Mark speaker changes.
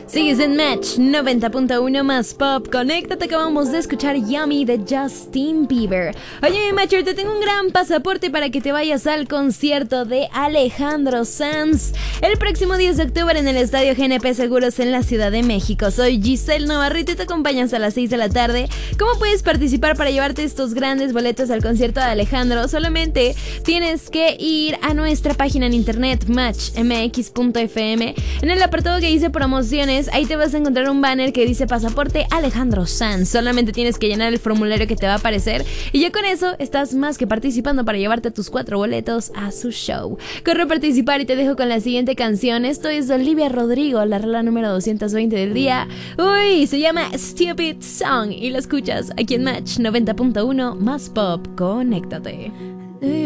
Speaker 1: Sigues en Match 90.1 más pop. Conéctate, acabamos de escuchar Yummy de Justin Bieber. Oye, mi Matcher, te tengo un gran pasaporte para que te vayas al concierto de Alejandro Sanz el próximo 10 de octubre en el Estadio GNP Seguros en la Ciudad de México. Soy Giselle Navarrete y te acompañas a las 6 de la tarde. ¿Cómo puedes participar para llevarte estos grandes boletos al concierto de Alejandro? Solamente tienes que ir a nuestra página en internet matchmx.fm. En el apartado que dice promociones, ahí te vas a encontrar un banner que dice pasaporte Alejandro Sanz. Solamente tienes que llenar el formulario que te va a aparecer y ya con eso estás más que participando para llevarte tus 4 boletos a su show. Corre a participar y te dejo con la siguiente canción. Esto es de Olivia Rodrigo, la rola número 220 del día. Uy, se llama Stupid Song y la escuchas aquí en Match 90.1 más pop. Conéctate.